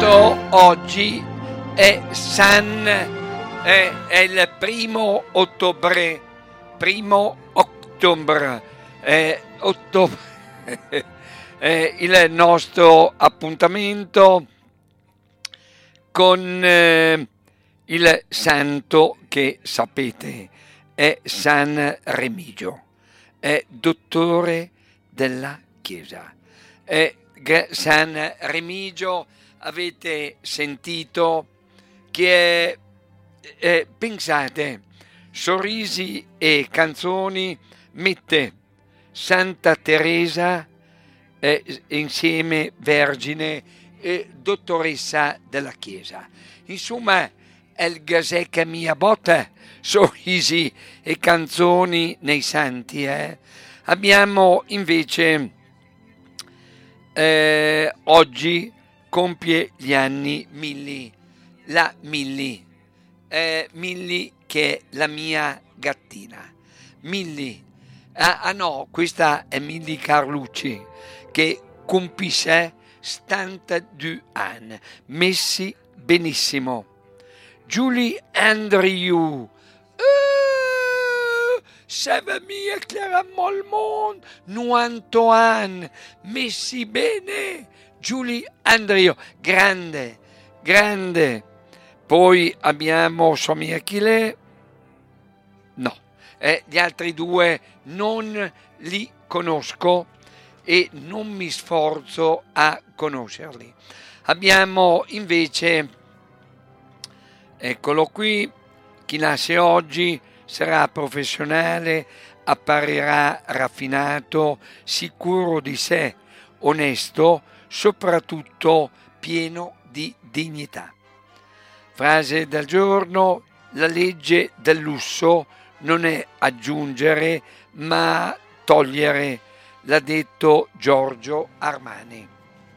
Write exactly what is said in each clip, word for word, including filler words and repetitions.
Intanto oggi è San, è, è il primo ottobre, primo ottobre, è, ottobre, è il nostro appuntamento con eh, il santo che sapete, è San Remigio, è dottore della Chiesa. È San Remigio, avete sentito che eh, pensate, sorrisi e canzoni mette Santa Teresa eh, insieme Vergine e dottoressa della Chiesa. Insomma, è il gasè che mia botta, sorrisi e canzoni nei santi. Eh? Abbiamo invece eh, oggi compie gli anni Milli, la Milli, eh, Milli che è la mia gattina. Milli, ah, ah no, questa è Milli Carlucci che compisse settantadue anni, messi benissimo. Julie Andrew, euh, ça va mieux clairement le monde, novanta anni, messi bene. Julie Andrew, grande, grande. Poi abbiamo Somia Achille, no, eh, gli altri due non li conosco e non mi sforzo a conoscerli. Abbiamo invece, eccolo qui, chi nasce oggi sarà professionale, apparirà raffinato, sicuro di sé, onesto, soprattutto pieno di dignità. Frase del giorno: la legge del lusso non è aggiungere ma togliere, l'ha detto Giorgio Armani.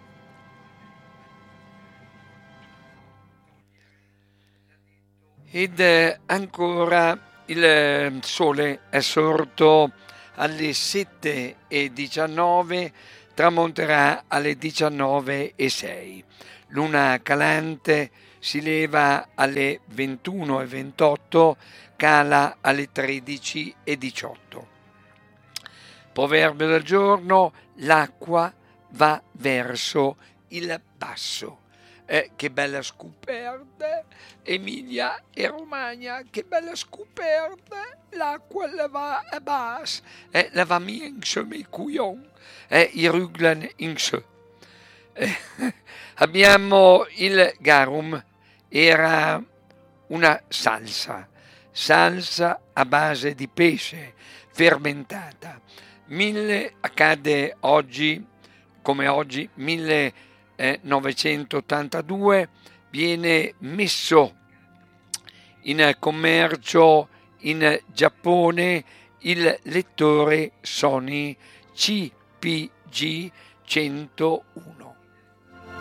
Ed ancora il sole è sorto alle sette e diciannove, tramonterà alle diciannove e sei. Luna calante si leva alle ventuno e ventotto, cala alle tredici e diciotto. Proverbio del giorno: l'acqua va verso il basso. Eh, che bella scoperta, Emilia e Romagna, che bella scoperta, l'acqua la va a basso, eh, la va mia in se mes couillons, eh, i ruglan in se. Eh, abbiamo il garum, era una salsa, salsa a base di pesce fermentata. Mille accade oggi, come oggi, millenovecentottantadue, viene messo in commercio in Giappone il lettore Sony C P G centouno.